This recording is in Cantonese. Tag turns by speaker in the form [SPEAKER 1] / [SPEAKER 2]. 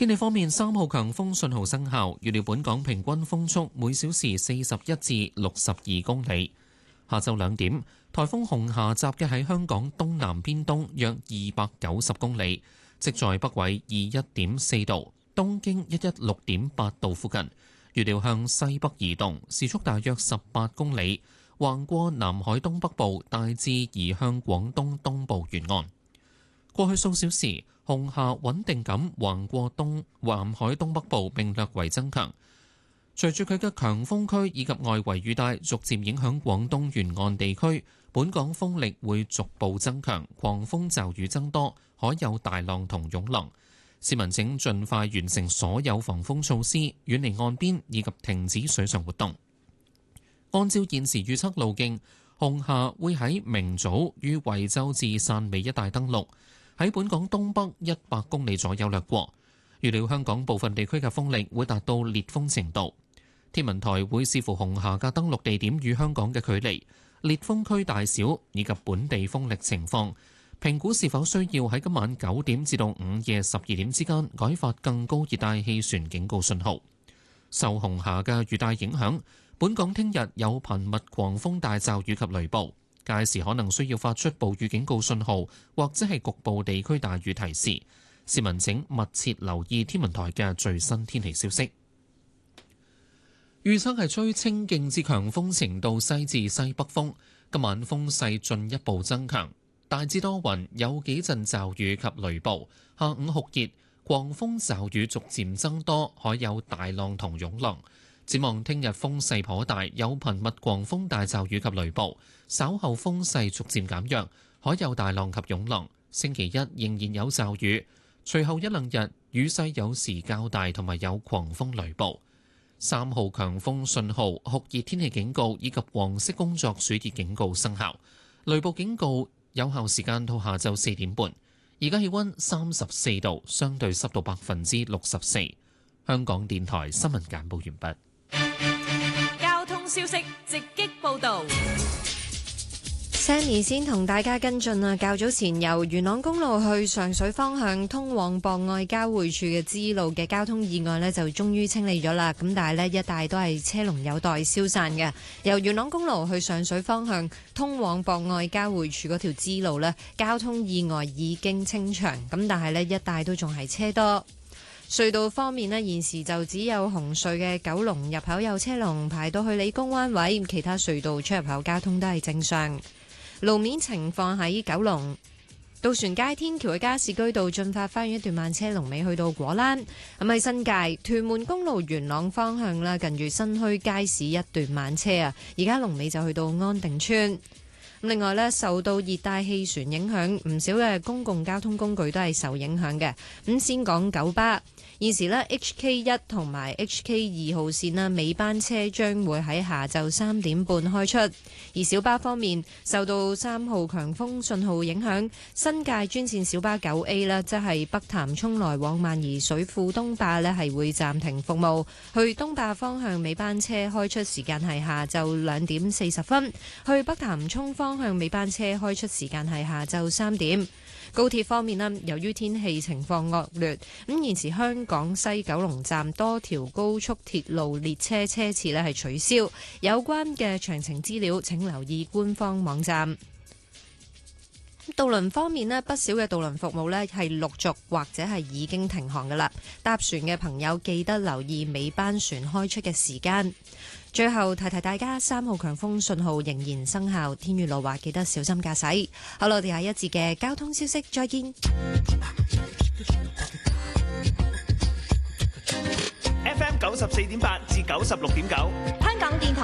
[SPEAKER 1] 天氣方面，3號強風信號生效，預料本港平均風速每小時41至62公里。下晝2點，颱風紅霞集結喺香港東南偏東約290公里，即在北緯21.4度、東經116.8度附近。預料向西北移動，時速大約18公里，橫過南海東北部，大致移向廣東東部沿岸。過去數小時，紅霞穩定咁橫過南海東北部並略為增強。隨住佢嘅強風區以及外圍雨帶逐漸影響廣東沿岸地區，本港風力會逐步增強，狂風驟雨增多，可有大浪同湧浪。市民請盡快完成所有防風措施，遠離岸邊以及停止水上活動。按照現時預測路徑，紅霞會喺明早於惠州至汕尾一帶登陸，喺本港東北100公里左右掠過。預料香港部分地區嘅風力會達到烈風程度。天文台會視乎紅霞嘅登陸地點與香港嘅距離、烈風區大小以及本地風力情況，評估是否需要喺今晚9點至到午夜12點之間改發更高熱帶氣旋警告信號。受紅霞嘅雨帶影響，本港聽日有頻密狂風大驟雨及雷暴，屆時可能需要發出暴雨警告信號，或者係局部地區大雨提示。市民請密切留意天文台嘅最新天氣消息。預測係吹清勁至強風程度西至西北風，今晚風勢進一步增強，大致多雲，有幾陣驟雨及雷暴。下午酷熱，狂風驟雨逐漸增多，海有大浪同湧浪。展望聽日風勢頗大，有頻密狂風大驟雨及雷暴，稍後風勢逐漸減弱，海有大浪及湧浪。星期一仍然有驟雨，隨後一兩日雨勢有時較大，同埋有狂風雷暴。3號強風信號、酷熱天氣警告以及黃色工作暑熱警告生效，雷暴警告有效時間到下晝4點半。而家氣溫34度，相對濕度64%。香港電台新聞簡報完
[SPEAKER 2] 畢。交通消息直擊報道。
[SPEAKER 3] Sammy 先同大家跟進啊，較早前由元朗公路去上水方向通往博愛交匯處嘅支路嘅交通意外呢，就終於清理咗啦。咁但係呢，一帶都係車龍有待消散嘅。由元朗公路去上水方向通往博愛交匯處嗰條支路呢，交通意外已經清場。咁但係呢，一帶都仲係車多。隧道方面呢，現時就只有紅隧嘅九龍入口有車龍排到去理工灣位，其他隧道出入口交通都係正常。路面情況喺九龍渡船街天橋嘅加士居道進發花園一段慢車龍尾去到果欄。咁喺新界屯門公路元朗方向啦，近住新墟街市一段慢車啊，而家龍尾就去到安定村。另外呢，受到熱帶氣旋影響，唔少嘅公共交通工具都係受影響嘅。咁先講九巴。現時呢 HK1 同埋 HK2 號線啦，尾班車將會喺下晝3點半開出。而小巴方面，受到3號強風信號影響，新界專線小巴 9A 啦，即係北潭涌來往萬宜水庫東壩呢，係會暫停服務。去東壩方向尾班車開出時間係下晝2點40分，去北潭涌方向尾班車開出時間係下晝3點。高鐵方面咧，由於天氣情況惡劣，咁現時香港西九龍站多條高速鐵路列車車次咧係取消，有關嘅詳情資料請留意官方網站。渡輪方面咧，不少嘅渡輪服務咧係陸續或者係已經停航㗎喇，搭船嘅朋友記得留意尾班船開出嘅時間。最後提提大家，3號強風信號仍然生效，天雨路滑，記得小心駕駛。好啦，我哋下一節嘅交通消息再見。
[SPEAKER 4] FM 94.8至96.9，香港電台。